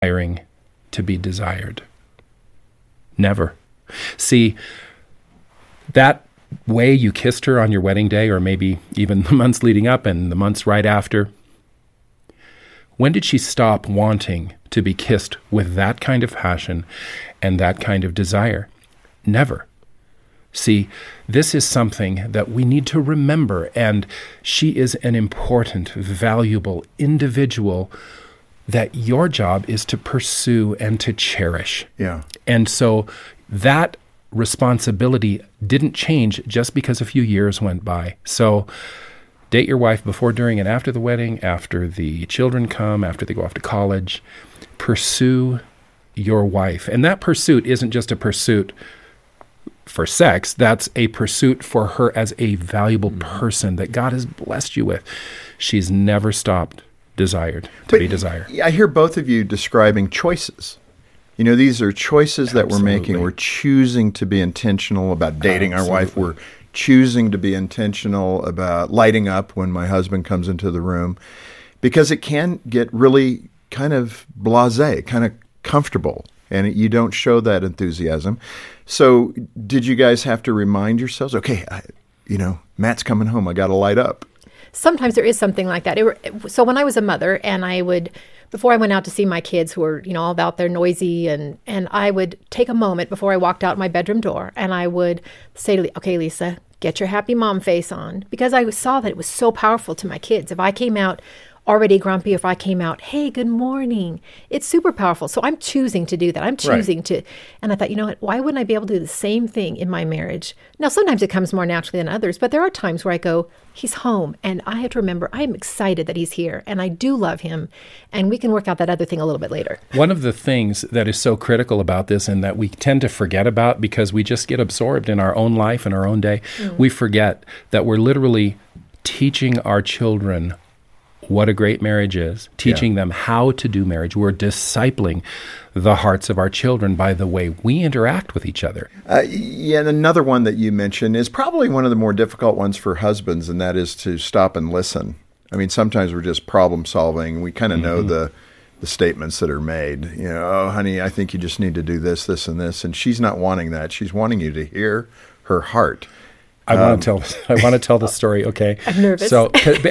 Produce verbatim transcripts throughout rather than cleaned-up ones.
desiring to be desired. Never. See, that way you kissed her on your wedding day, or maybe even the months leading up and the months right after, when did she stop wanting to be kissed with that kind of passion and that kind of desire? Never. See, this is something that we need to remember, and she is an important, valuable individual that your job is to pursue and to cherish. Yeah. And so that responsibility didn't change just because a few years went by. So date your wife before, during, and after the wedding, after the children come, after they go off to college. Pursue your wife. And that pursuit isn't just a pursuit for sex. That's a pursuit for her as a valuable mm-hmm. person that God has blessed you with. She's never stopped desired to but be desired. I hear both of you describing choices. You know, these are choices that Absolutely. we're making. We're choosing to be intentional about dating Absolutely. our wife. We're choosing to be intentional about lighting up when my husband comes into the room, because it can get really kind of blasé, kind of comfortable, and you don't show that enthusiasm. So did you guys have to remind yourselves, okay, I, you know, Matt's coming home, I got to light up? Sometimes there is something like that. It were, so when I was a mother, and I would, before I went out to see my kids who were, you know, all out there noisy, and, and I would take a moment before I walked out my bedroom door, and I would say to, okay, Lisa, get your happy mom face on, because I saw that it was so powerful to my kids. If I came out already grumpy, if I came out, hey, good morning, it's super powerful. So I'm choosing to do that. I'm choosing right. to, and I thought, you know what, why wouldn't I be able to do the same thing in my marriage? Now, sometimes it comes more naturally than others, but there are times where I go, he's home, and I have to remember, I'm excited that he's here, and I do love him, and we can work out that other thing a little bit later. One of the things that is so critical about this, and that we tend to forget about because we just get absorbed in our own life and our own day, mm. we forget that we're literally teaching our children what a great marriage is, teaching yeah. them how to do marriage. We're discipling the hearts of our children by the way we interact with each other. Uh, yeah, and another one that you mentioned is probably one of the more difficult ones for husbands, and that is to stop and listen. I mean, sometimes we're just problem solving. We kind of mm-hmm. know the the statements that are made. You know, oh, honey, I think you just need to do this, this, and this. And she's not wanting that. She's wanting you to hear her heart. I um, want to tell. I want to tell the story. Okay, I'm nervous. So.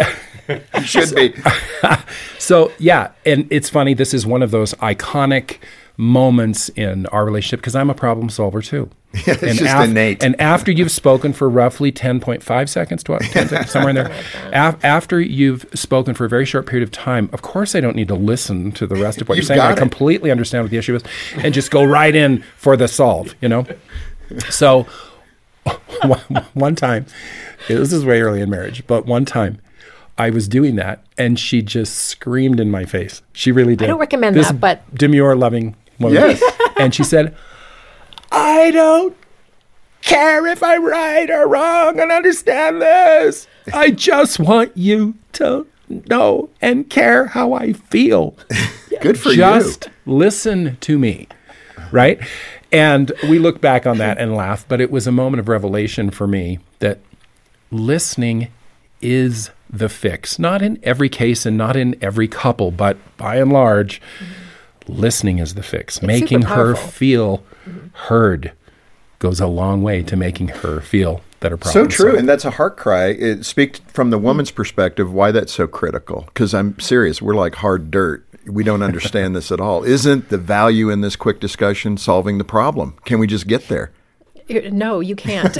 You should be. So, yeah, and it's funny, this is one of those iconic moments in our relationship, because I'm a problem solver too. Yeah, it's and just af- innate. And after you've spoken for roughly ten point five seconds, to ten seconds, somewhere in there, af- after you've spoken for a very short period of time, of course I don't need to listen to the rest of what you're saying. I completely understand what the issue is, and just go right in for the solve, you know? So, one time, this is way early in marriage, but one time, I was doing that, and she just screamed in my face. She really did. I don't recommend this that, but... demure, loving woman. Yes. And she said, I don't care if I'm right or wrong and understand this. I just want you to know and care how I feel. Good for just you. Just listen to me, right? And we look back on that and laugh, but it was a moment of revelation for me that listening is the fix. Not in every case and not in every couple, but by and large, mm-hmm. listening is the fix. It's making her powerful. feel mm-hmm. heard goes a long way to making her feel that her problem. So true, solved. and that's a heart cry. It speaks from the woman's perspective why that's so critical, because I'm serious. We're like hard dirt. We don't understand this at all. Isn't the value in this quick discussion solving the problem? Can we just get there? No, you can't.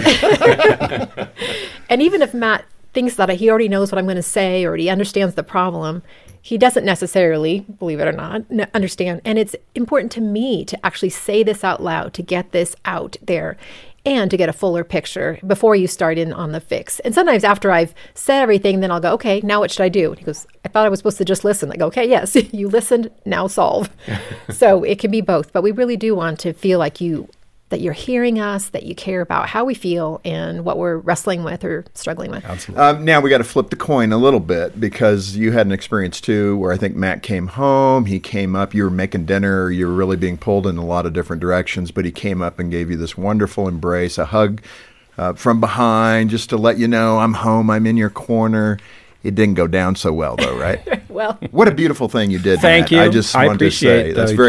And even if Matt thinks that he already knows what I'm going to say or he understands the problem, he doesn't necessarily, believe it or not, n- understand. And it's important to me to actually say this out loud, to get this out there, and to get a fuller picture before you start in on the fix. And sometimes after I've said everything, then I'll go, okay, now what should I do? And he goes, I thought I was supposed to just listen. I go, okay, yes, you listened, now solve. So it can be both. But we really do want to feel like you that you're hearing us, that you care about how we feel and what we're wrestling with or struggling with. Absolutely. Um, now we got to flip the coin a little bit, because you had an experience too where I think Matt came home, he came up, you were making dinner, you were really being pulled in a lot of different directions, but he came up and gave you this wonderful embrace, a hug uh, from behind, just to let you know, I'm home, I'm in your corner. It didn't go down so well, though, right? Well, What a beautiful thing you did. Thank Matt. you. I just I wanted to appreciate say that's the very